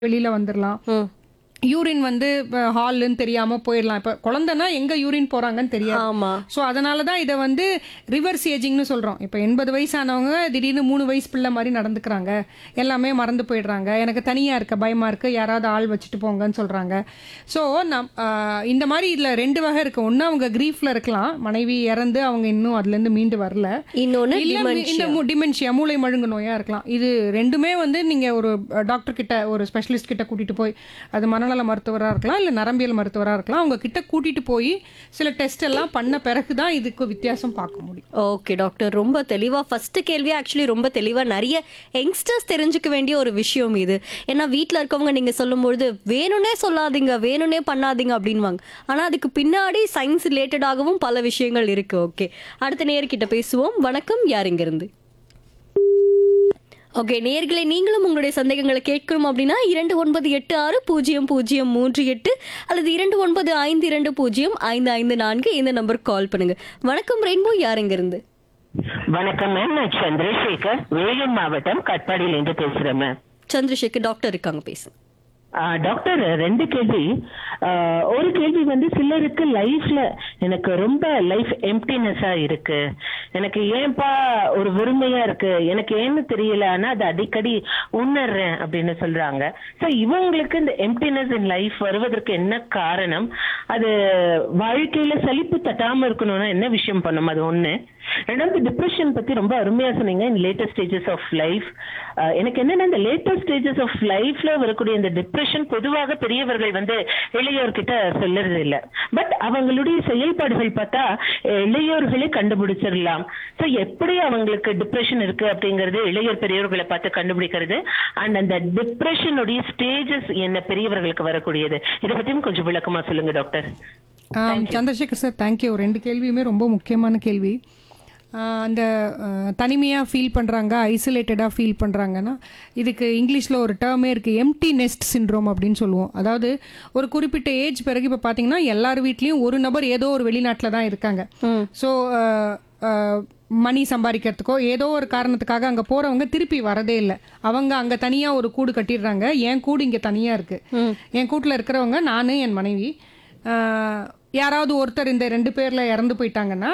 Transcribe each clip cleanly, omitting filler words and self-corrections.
வெளியில வந்துரலாம். ம். யூரின் வந்து ஹால்னு தெரியாம போயிடலாம். இப்ப குழந்தைன்னா எங்க யூரின் போறாங்கன்னு தெரியாது. ஆமா. ஸோ அதனால தான் இதை வந்து ரிவர்ஸ் ஏஜிங்னு சொல்றோம். இப்போ 80 வயசானவங்க திடீர்னு 3 வயசு பிள்ளை மாதிரி நடந்துக்கிறாங்க, எல்லாமே மறந்து போயிடுறாங்க, எனக்கு தனியா இருக்க பயமா இருக்கு, யாராவது ஆள் வச்சுட்டு போங்கன்னு சொல்றாங்க. ஸோ இந்த மாதிரி இதுல 2 வகை இருக்கு. ஒண்ணு அவங்க கிரீஃப்ல இருக்கலாம், மனைவி இறந்து அவங்க இன்னும் அதுல இருந்து மீண்டு வரல. இன்னொன்னு இல்ல dementia. இந்த டிமென்ஷியா மூளை மழுங்கு நோயா இருக்கலாம். இது ரெண்டுமே வந்து நீங்க ஒரு டாக்டர் கிட்ட, ஒரு ஸ்பெஷலிஸ்ட் கிட்ட கூட்டிட்டு போய், அது மனநல மருத்துவரா இருக்கலாம், இல்ல நரம்பியல் மருத்துவரா இருக்கலாம், அவங்க கிட்ட கூட்டிட்டு போய் சில டெஸ்ட் எல்லாம் பண்ண பிறகுதான் இதுக்கு வித்தியாசம் பார்க்க முடியும். ஓகே டாக்டர், ரொம்ப தெளிவா ஃபர்ஸ்ட் கேள்வி ஆக்சுவலி ரொம்ப தெளிவா நிறைய யங்ஸ்டர்ஸ் தெரிஞ்சுக்க வேண்டிய ஒரு விஷயம் இது. ஏன்னா வீட்டில் இருக்கவங்க நீங்க சொல்லும்பொழுது வேணும்னே சொல்லாதீங்க, வேணும்னே பண்ணாதீங்க அப்படின்வாங்க. ஆனா அதுக்கு பின்னாடி சயின்ஸ் ரிலேட்டடாகவும் பல விஷயங்கள் இருக்கு. ஓகே, அடுத்த நேர்கிட்ட பேசுவோம். வணக்கம், யார் இங்க இருந்து? ஓகே நேயர்களே, நீங்களும் உங்களுடைய சந்தேகங்களை கேட்கணும் அப்படின்னா 29860038 அல்லது 2952055554 இந்த நம்பருக்கு கால் பண்ணுங்க. வணக்கம் ரெயின்போ, யார் இங்க இருந்து? வணக்கம் மேம், நான் சந்திரசேகர், வேலூர் மாவட்டம் கட்பாடியிலிருந்து பேசுறேன் மேம். சந்திரசேகர் டாக்டர் இருக்காங்க, பேசுங்க. டாக்டர், 2 கேள்வி. ஒரு கேள்வி வந்து, சிலருக்கு லைஃப்ல எனக்கு ரொம்ப லைஃப் எம்டினஸா இருக்கு, எனக்கு ஏன்பா ஒரு வெறுமையா இருக்கு, எனக்கு ஏன்னு தெரியல, ஆனா அது அடிக்கடி உணர்றேன் அப்படின்னு சொல்றாங்க. ஸோ இவங்களுக்கு இந்த எம்டினஸ் இன் லைஃப் வருவதற்கு என்ன காரணம்? அது வாழ்க்கையில சலிப்பு தட்டாம இருக்கணும்னா என்ன விஷயம் பண்ணும்? அது ஒண்ணு. ரெண்டாவது, டிப்ரெஷன் பத்தி ரொம்ப அருமையா சொன்னீங்க, இன் லேட்டஸ்ட் ஸ்டேஜஸ் ஆஃப் லைஃப். எனக்கு என்னன்னா, இந்த லேட்டஸ்ட் ஸ்டேஜஸ் ஆஃப் லைஃப்ல வரக்கூடிய இந்த டிப்ரெஷன் பொதுவாக பெரியவர்கள் வந்து இளையோர்கிட்ட சொல்லுறது இல்ல. பட் அவங்களுடைய செயல்பாடுகள் பார்த்தா இளையோர்களே கண்டுபிடிச்சிடலாம். ஸோ எப்படி அவங்களுக்கு டிப்ரெஷன் இருக்கு அப்படிங்கறது இளையோர் பெரியவர்களை பார்த்து கண்டுபிடிக்கிறது, அண்ட் அந்த டிப்ரெஷனுடைய ஸ்டேஜஸ் என்ன பெரியவர்களுக்கு வரக்கூடியது, இதை பத்தியும் கொஞ்சம் விளக்கமா சொல்லுங்க டாக்டர். Chandrasekhar sir, thank you. 2 கேள்வியுமே ரொம்ப முக்கியமான கேள்வி. அந்த தனிமையாக ஃபீல் பண்ணுறாங்க, ஐசோலேட்டடாக ஃபீல் பண்ணுறாங்கன்னா, இதுக்கு இங்கிலீஷில் ஒரு டேர்மே இருக்குது, எம்டி நெஸ்ட் சிண்ட்ரோம் அப்படின்னு சொல்லுவோம். அதாவது ஒரு குறிப்பிட்ட ஏஜ் பிறகு இப்போ பார்த்தீங்கன்னா எல்லார் வீட்லேயும் ஒரு நபர் ஏதோ ஒரு வெளிநாட்டில் தான் இருக்காங்க. ஸோ மணி சம்பாதிக்கிறதுக்கோ ஏதோ ஒரு காரணத்துக்காக அங்கே போகிறவங்க திருப்பி வரதே இல்லை. அவங்க அங்கே தனியாக ஒரு கூடு கட்டிடுறாங்க. என் கூடு இங்கே தனியாக இருக்குது. என் கூட்டில் இருக்கிறவங்க நான், என் மனைவி, யாராவது ஒருத்தர் இந்த 2 பேரில் இறந்து போயிட்டாங்கன்னா,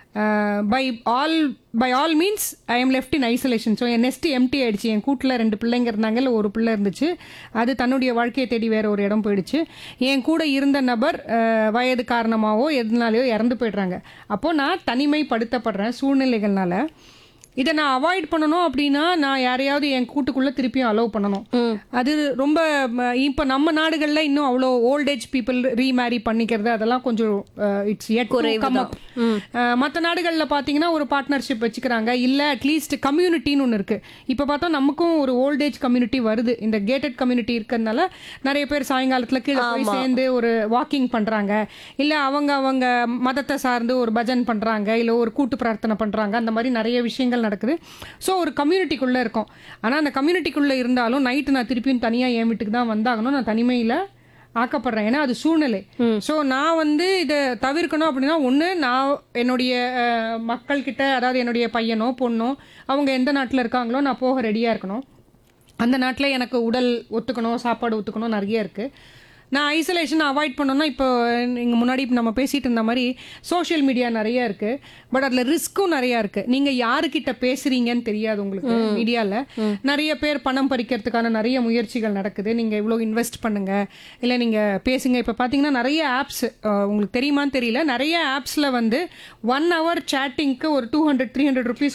by all means I am left in isolation. So N next empty ஆயிடுச்சு. என் கூட்டில் 2 பிள்ளைங்க இருந்தாங்க, இல்லை ஒரு பிள்ளை இருந்துச்சு, அது தன்னுடைய வாழ்க்கையை தேடி வேற ஒரு இடம் போயிடுச்சு. என் கூட இருந்த நபர் வயது காரணமாகவோ எதுனாலையோ இறந்து போயிடுறாங்க. அப்போது நான் தனிமைப்படுத்தப்படுறேன் சூழ்நிலைகள்னால. இதை நான் அவாய்ட் பண்ணணும் அப்படின்னா நான் யாரையாவது என் கூட்டுக்குள்ளே திருப்பியும் அலோவ் பண்ணணும். அது ரொம்ப இப்போ நம்ம நாடுகளில் இன்னும் அவ்வளோ ஓல்டேஜ் பீப்புள் ரீமேரி பண்ணிக்கிறது அதெல்லாம் கொஞ்சம் இட்ஸ் எட் கம் அப். மற்ற நாடுகளில் பார்த்தீங்கன்னா ஒரு பார்ட்னர்ஷிப் வச்சுக்கிறாங்க, இல்லை அட்லீஸ்ட் கம்யூனிட்டின்னு ஒன்று இருக்குது. இப்போ பார்த்தா நமக்கும் ஒரு ஓல்டேஜ் கம்யூனிட்டி வருது. இந்த கேட்டட் கம்யூனிட்டி இருக்கிறதுனால நிறைய பேர் சாயங்காலத்தில் கீழே போய் சேர்ந்து ஒரு வாக்கிங் பண்ணுறாங்க, இல்லை அவங்க மதத்தை சார்ந்து ஒரு பஜன் பண்ணுறாங்க, இல்லை ஒரு கூட்டு பிரார்த்தனை பண்ணுறாங்க. அந்த மாதிரி நிறைய விஷயங்கள் நடக்குது. ஸோ ஒரு கம்யூனிட்டிக்குள்ளே இருக்கும். ஆனால் அந்த கம்யூனிட்டிக்குள்ளே இருந்தாலும் நைட்டு நான் திருப்பியும் தனியாக என் வீட்டுக்கு தான் வந்தாகணும். நான் தனிமையில் ஆக்கப்படுறேன், ஏன்னா அது சூழ்நிலை. ஸோ நான் வந்து இதை தவிர்க்கணும் அப்படின்னா, ஒன்று, நான் என்னுடைய மக்கள்கிட்ட, அதாவது என்னுடைய பையனோ பொண்ணோ அவங்க எந்த நாட்டில் இருக்காங்களோ நான் போக ரெடியாக இருக்கணும். அந்த நாட்டில் எனக்கு உடல் ஒத்துக்கணும், சாப்பாடு ஒத்துக்கணும், நிறைய இருக்குது. நான் ஐசோலேஷன் அவாய்ட் பண்ணணும்னா, இப்போ இங்கே முன்னாடி நம்ம பேசிகிட்டு இருந்த மாதிரி சோஷியல் மீடியா நிறைய இருக்குது. பட் அதில் ரிஸ்க்கும் நிறையா இருக்குது. நீங்கள் யாருக்கிட்ட பேசுகிறீங்கன்னு தெரியாது உங்களுக்கு. மீடியாவில் நிறைய பேர் பணம் பறிக்கிறதுக்கான நிறைய முயற்சிகள் நடக்குது. நீங்கள் இவ்வளோ இன்வெஸ்ட் பண்ணுங்கள், இல்லை நீங்கள் பேசுங்க. இப்போ பார்த்தீங்கன்னா நிறைய ஆப்ஸ், உங்களுக்கு தெரியுமான்னு தெரியல, நிறைய ஆப்ஸில் வந்து 1 hour சேட்டிங்க்கு ஒரு 200-300 rupees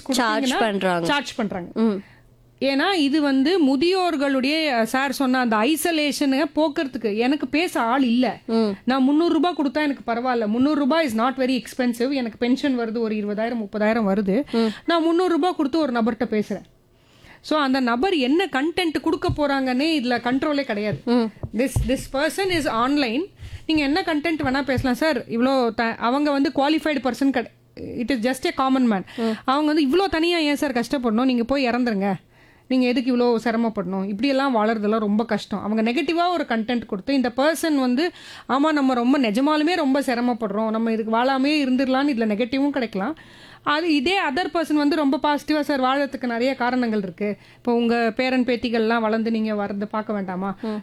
சார்ஜ் பண்ணுறாங்க. ஏன்னா இது வந்து முதியோர்களுடைய, சார் சொன்ன அந்த ஐசோலேஷனை போக்குறதுக்கு. எனக்கு பேச ஆள் இல்லை, நான் 300 ரூபாய் கொடுத்தா எனக்கு பரவாயில்ல. 300 ரூபாய் இஸ் நாட் வெரி எக்ஸ்பென்சிவ். எனக்கு பென்ஷன் வருது, ஒரு 20,000-30,000 வருது. நான் 300 ரூபாய் கொடுத்து ஒரு நபர்கிட்ட பேசுறேன். ஸோ அந்த நபர் என்ன கண்டென்ட் கொடுக்க போறாங்கன்னே இதுல கண்ட்ரோலே கிடையாது. திஸ் பர்சன் இஸ் ஆன்லைன், நீங்க என்ன கண்டென்ட் வேணா பேசலாம் சார். இவ்வளோ அவங்க வந்து qualified person, it is just A common man. அவங்க வந்து இவ்வளோ தனியா ஏன் சார் கஷ்டப்படணும், நீங்க போய் இறந்துருங்க, நீங்கள் எதுக்கு இவ்வளோ சிரமப்படணும், இப்படியெல்லாம் வாழறதெல்லாம் ரொம்ப கஷ்டம். அவங்க நெகட்டிவாக ஒரு கண்டென்ட் கொடுத்து இந்த பர்சன் வந்து ஆமாம் நம்ம ரொம்ப நிஜமாலுமே ரொம்ப சிரமப்படுறோம், நம்ம இதுக்கு வாழாமே இருந்துடலான்னு இதில் நெகட்டிவும் கிடைக்கலாம். அது இதே அதர் பர்சன் வந்து ரொம்ப பாசிட்டிவாக, சார் வாழறதுக்கு நிறைய காரணங்கள் இருக்குது, இப்போ உங்கள் பேரன் பேத்திகள்லாம் வளர்ந்து நீங்கள் வரது பார்க்க வேண்டாமா,